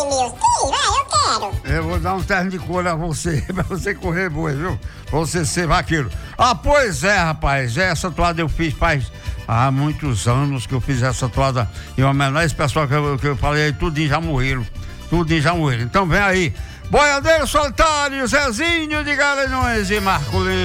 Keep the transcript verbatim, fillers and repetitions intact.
Edmilson. Sim, vai, eu quero. Eu vou dar um terno de couro a você, pra você correr boi, viu? Pra você ser vaqueiro. Ah, pois é, rapaz. Essa toada eu fiz faz há muitos anos que eu fiz essa toada em homenagem a esse pessoal que eu, que eu falei aí, tudinho já morreram. Tudinho já morreram. Então vem aí. Boiadeiro Solitário, Zezinho de Garanhuns e Marco Lima.